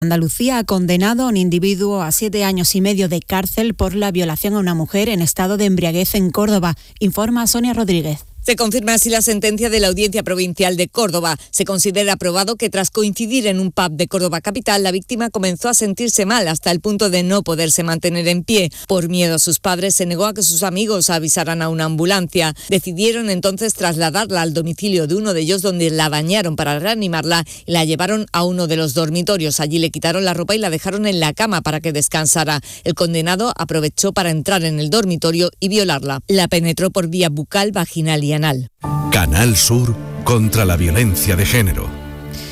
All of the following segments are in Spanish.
Andalucía ha condenado a un individuo a 7 años y medio de cárcel por la violación a una mujer en estado de embriaguez en Córdoba, informa Sonia Rodríguez. Se confirma así la sentencia de la Audiencia Provincial de Córdoba. Se considera probado que tras coincidir en un pub de Córdoba capital, la víctima comenzó a sentirse mal hasta el punto de no poderse mantener en pie. Por miedo a sus padres, se negó a que sus amigos avisaran a una ambulancia. Decidieron entonces trasladarla al domicilio de uno de ellos, donde la bañaron para reanimarla y la llevaron a uno de los dormitorios. Allí le quitaron la ropa y la dejaron en la cama para que descansara. El condenado aprovechó para entrar en el dormitorio y violarla. La penetró por vía bucal, vaginal y anal. Canal Sur contra la violencia de género.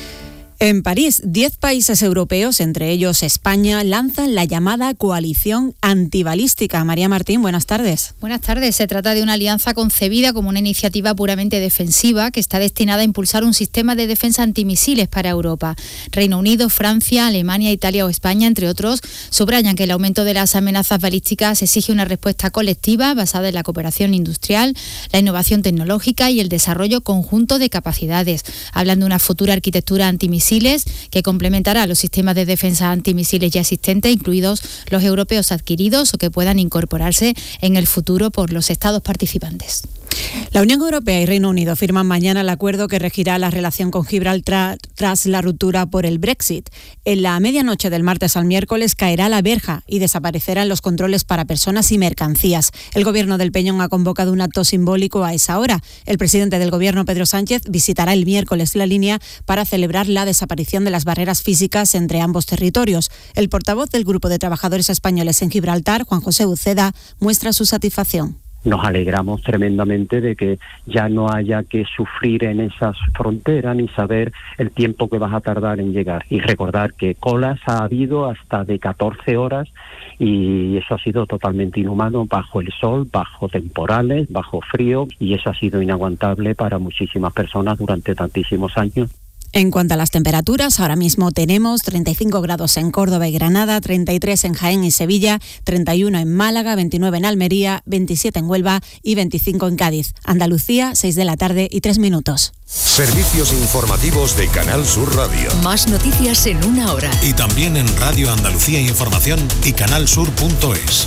En París, 10 países europeos, entre ellos España, lanzan la llamada coalición antibalística. María Martín, buenas tardes. Buenas tardes. Se trata de una alianza concebida como una iniciativa puramente defensiva que está destinada a impulsar un sistema de defensa antimisiles para Europa. Reino Unido, Francia, Alemania, Italia o España, entre otros, subrayan que el aumento de las amenazas balísticas exige una respuesta colectiva basada en la cooperación industrial, la innovación tecnológica y el desarrollo conjunto de capacidades. Hablan de una futura arquitectura antimisiles que complementará los sistemas de defensa antimisiles ya existentes, incluidos los europeos adquiridos o que puedan incorporarse en el futuro por los Estados participantes. La Unión Europea y Reino Unido firman mañana el acuerdo que regirá la relación con Gibraltar tras la ruptura por el Brexit. En la medianoche del martes al miércoles caerá la verja y desaparecerán los controles para personas y mercancías. El Gobierno del Peñón ha convocado un acto simbólico a esa hora. El presidente del Gobierno, Pedro Sánchez, visitará el miércoles la línea para celebrar la desaparición de las barreras físicas entre ambos territorios. El portavoz del Grupo de Trabajadores Españoles en Gibraltar, Juan José Uceda, muestra su satisfacción. Nos alegramos tremendamente de que ya no haya que sufrir en esas fronteras ni saber el tiempo que vas a tardar en llegar. Y recordar que colas ha habido hasta de 14 horas y eso ha sido totalmente inhumano, bajo el sol, bajo temporales, bajo frío, y eso ha sido inaguantable para muchísimas personas durante tantísimos años. En cuanto a las temperaturas, ahora mismo tenemos 35 grados en Córdoba y Granada, 33 en Jaén y Sevilla, 31 en Málaga, 29 en Almería, 27 en Huelva y 25 en Cádiz. Andalucía, 6 de la tarde y 3 minutos. Servicios informativos de Canal Sur Radio. Más noticias en una hora. Y también en Radio Andalucía Información y canalsur.es.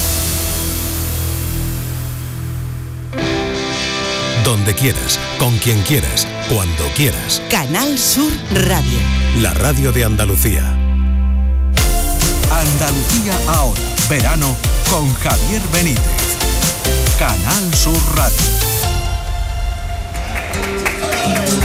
Donde quieras, con quien quieras, cuando quieras. Canal Sur Radio. La radio de Andalucía. Andalucía ahora. Verano con Javier Benítez. Canal Sur Radio.